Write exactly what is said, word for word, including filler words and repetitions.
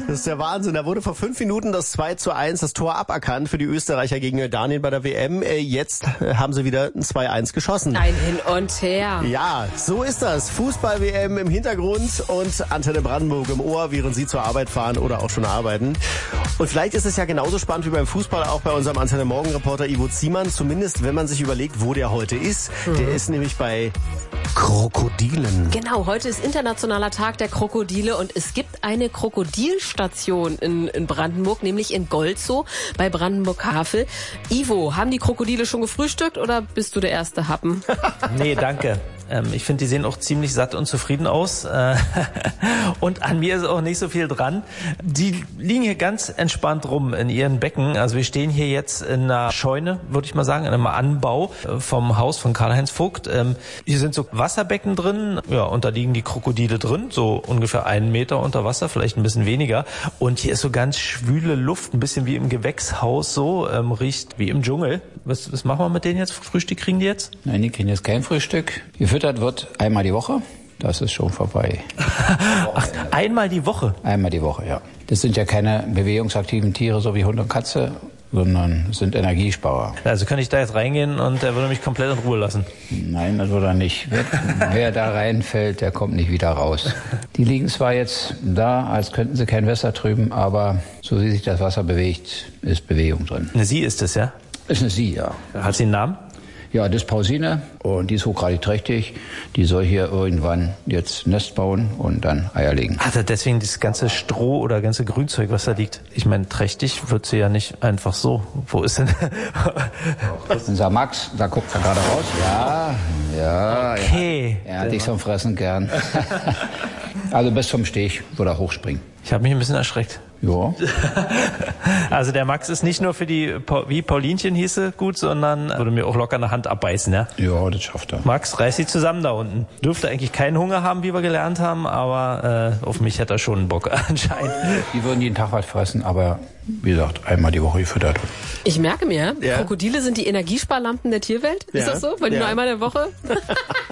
Das ist der Wahnsinn. Da wurde vor fünf Minuten das zwei zu eins, das Tor aberkannt für die Österreicher gegen Jordanien bei der W M. Jetzt haben sie wieder ein zwei eins geschossen. Ein Hin und Her. Ja, so ist das. Fußball-W M im Hintergrund und Antenne Brandenburg im Ohr, während Sie zur Arbeit fahren oder auch schon arbeiten. Und vielleicht ist es ja genauso spannend wie beim Fußball auch bei unserem Antenne Morgen-Reporter Ivo Ziemann. Zumindest, wenn man sich überlegt, wo der heute ist. Mhm. Der ist nämlich bei Krokodilen. Genau, heute ist internationaler Tag der Krokodile und es gibt eine Krokodilstation in, in Brandenburg, nämlich in Golzow bei Brandenburg-Havel. Ivo, haben die Krokodile schon gefrühstückt oder bist du der erste Happen? Nee, danke. Ich finde, die sehen auch ziemlich satt und zufrieden aus. Und an mir ist auch nicht so viel dran. Die liegen hier ganz entspannt rum in ihren Becken. Also wir stehen hier jetzt in einer Scheune, würde ich mal sagen, in einem Anbau vom Haus von Karl-Heinz Vogt. Hier sind so Wasserbecken drin. Ja, und da liegen die Krokodile drin, so ungefähr einen Meter unter Wasser, vielleicht ein bisschen weniger. Und hier ist so ganz schwüle Luft, ein bisschen wie im Gewächshaus so, ähm, riecht wie im Dschungel. Was, was machen wir mit denen jetzt? Frühstück kriegen die jetzt? Nein, die kriegen jetzt kein Frühstück. Gefüttert wird einmal die Woche. Das ist schon vorbei. Ach, einmal die Woche? Einmal die Woche, ja. Das sind ja keine bewegungsaktiven Tiere, so wie Hund und Katze, sondern sind Energiesparer. Also könnte ich da jetzt reingehen und er würde mich komplett in Ruhe lassen? Nein, das würde er nicht. Wer, wer da reinfällt, der kommt nicht wieder raus. Die liegen zwar jetzt da, als könnten sie kein Wasser trüben, aber so wie sich das Wasser bewegt, ist Bewegung drin. Eine Sie ist es, ja? Ist eine Sie, ja. Hat sie einen Namen? Ja, das ist Pausine und die ist hochgradig trächtig. Die soll hier irgendwann jetzt Nest bauen und dann Eier legen. Hat er deswegen das ganze Stroh oder ganze Grünzeug, was da liegt? Ich meine, trächtig wird sie ja nicht einfach so. Wo ist denn? Unser Max, da guckt er gerade raus. Ja, ja. Okay. Er, er hat dich zum Fressen gern. Also bis zum Steg würde er hochspringen. Ich habe mich ein bisschen erschreckt. Ja. Also der Max ist nicht nur für die, wie Paulinchen hieße, gut, sondern würde mir auch locker eine Hand abbeißen, ja? Ja, das schafft er. Max, reiß sie zusammen da unten. Dürfte eigentlich keinen Hunger haben, wie wir gelernt haben, aber äh, auf mich hätte er schon einen Bock anscheinend. Die würden jeden Tag was fressen, aber wie gesagt, einmal die Woche gefüttert. Ich merke mir, ja. Krokodile sind die Energiesparlampen der Tierwelt. Ist ja. das so? Weil die ja. nur einmal in der Woche?